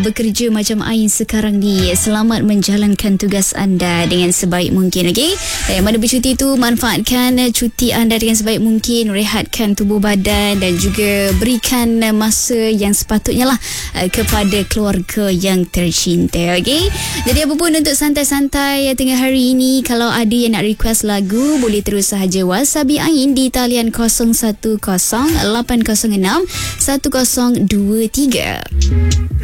bekerja macam Ain sekarang ni, selamat menjalankan tugas anda dengan sebaik mungkin, okey? Dan yang mana bercuti tu, manfaatkan cuti anda dengan sebaik mungkin, rehatkan tubuh badan dan juga berikan masa yang sepatutnya lah kepada keluarga yang tercinta, okey? Jadi apa pun untuk santai-santai tengah hari ini, kalau ada yang nak request lagu, boleh terus sahaja WhatsApp Ain di talian 010 806 1023.